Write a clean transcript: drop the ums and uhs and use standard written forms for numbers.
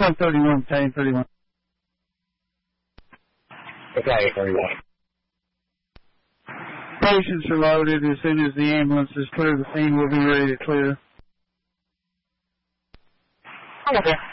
1031, Battalion 31. Battalion 31. Patients are loaded. As soon as the ambulance is clear, the scene will be ready to clear. Okay.